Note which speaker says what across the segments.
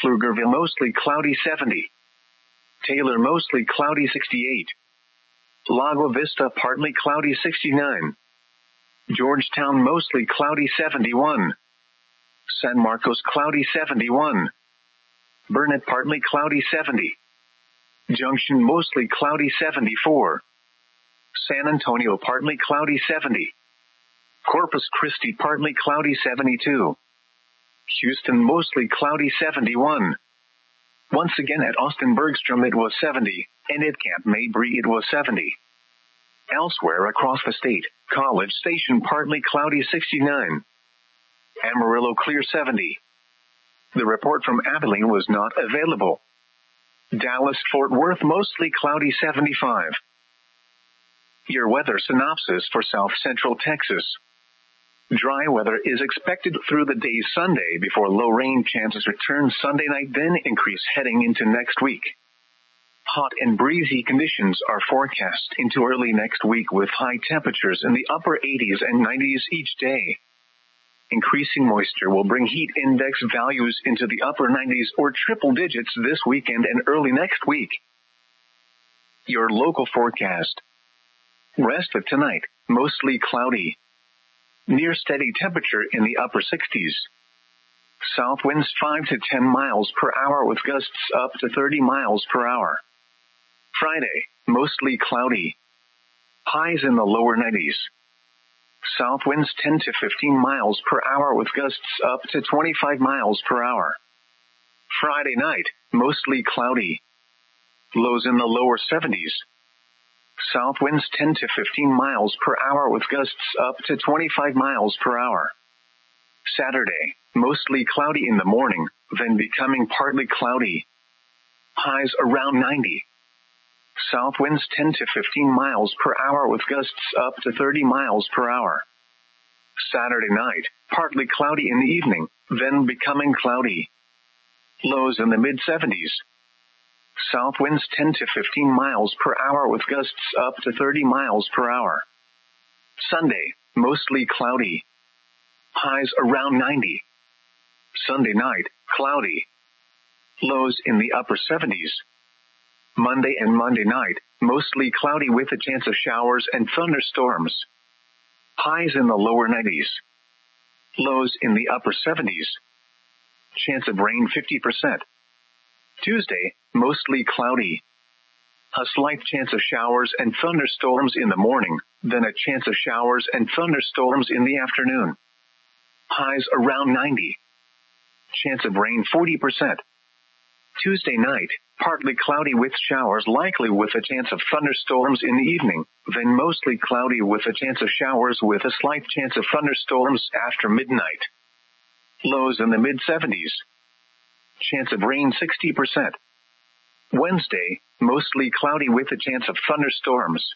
Speaker 1: Pflugerville mostly cloudy 70. Taylor mostly cloudy 68. Lago Vista partly cloudy 69. Georgetown mostly cloudy 71. San Marcos cloudy 71. Burnett partly cloudy 70. Junction mostly cloudy 74. San Antonio partly cloudy 70. Corpus Christi partly cloudy 72. Houston mostly cloudy 71. Once again at Austin Bergstrom it was 70, and at Camp Mabry it was 70. Elsewhere across the state, College Station partly cloudy 69. Amarillo clear 70. The report from Abilene was not available. Dallas-Fort Worth mostly cloudy 75. Your weather synopsis for South Central Texas. Dry weather is expected through the day Sunday before low rain chances return Sunday night, then increase heading into next week. Hot and breezy conditions are forecast into early next week with high temperatures in the upper 80s and 90s each day. Increasing moisture will bring heat index values into the upper 90s or triple digits this weekend and early next week. Your local forecast. Rest of tonight, mostly cloudy. Near steady temperature in the upper 60s. South winds 5 to 10 miles per hour with gusts up to 30 miles per hour. Friday, mostly cloudy. Highs in the lower 90s. South winds 10 to 15 miles per hour with gusts up to 25 miles per hour. Friday night, mostly cloudy. Lows in the lower 70s. South winds 10 to 15 miles per hour with gusts up to 25 miles per hour. Saturday, mostly cloudy in the morning, then becoming partly cloudy. Highs around 90. South winds 10 to 15 miles per hour with gusts up to 30 miles per hour. Saturday night, partly cloudy in the evening, then becoming cloudy. Lows in the mid-70s. South winds 10 to 15 miles per hour with gusts up to 30 miles per hour. Sunday, mostly cloudy. Highs around 90. Sunday night, cloudy. Lows in the upper 70s. Monday and Monday night, mostly cloudy with a chance of showers and thunderstorms. Highs in the lower 90s. Lows in the upper 70s. Chance of rain 50%. Tuesday, mostly cloudy. A slight chance of showers and thunderstorms in the morning, then a chance of showers and thunderstorms in the afternoon. Highs around 90. Chance of rain 40%. Tuesday night, partly cloudy with showers likely with a chance of thunderstorms in the evening, then mostly cloudy with a chance of showers with a slight chance of thunderstorms after midnight. Lows in the mid-70s. Chance of rain 60%. Wednesday, mostly cloudy with a chance of thunderstorms.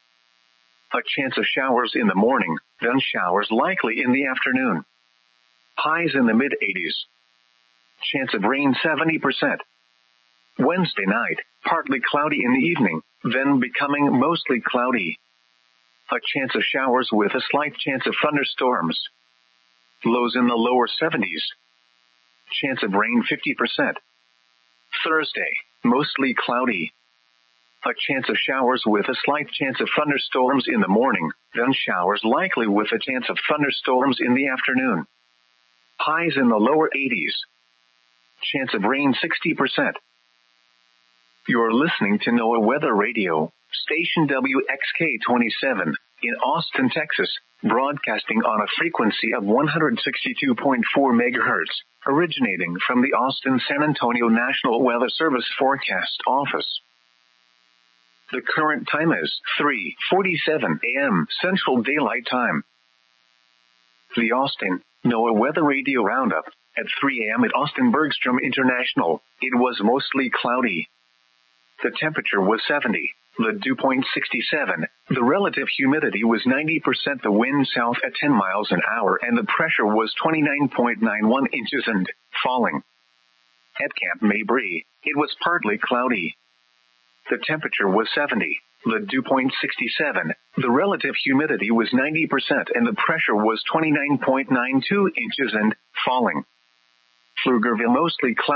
Speaker 1: A chance of showers in the morning, then showers likely in the afternoon. Highs in the mid-80s. Chance of rain 70%. Wednesday night, partly cloudy in the evening, then becoming mostly cloudy. A chance of showers with a slight chance of thunderstorms. Lows in the lower 70s. Chance of rain 50%. Thursday, mostly cloudy. A chance of showers with a slight chance of thunderstorms in the morning, then showers likely with a chance of thunderstorms in the afternoon. Highs in the lower 80s. Chance of rain 60%. You're listening to NOAA Weather Radio, station WXK-27, in Austin, Texas, broadcasting on a frequency of 162.4 megahertz, originating from the Austin-San Antonio National Weather Service Forecast Office. The current time is 3:47 a.m. Central Daylight Time. The Austin NOAA Weather Radio Roundup. At 3 a.m. at Austin Bergstrom International, it was mostly cloudy. The temperature was 70, the dew point 67, the relative humidity was 90%, the wind south at 10 miles an hour, and the pressure was 29.91 inches and falling. At Camp Mabry, it was partly cloudy. The temperature was 70, the dew point 67, the relative humidity was 90%, and the pressure was 29.92 inches and falling. Pflugerville mostly cloudy.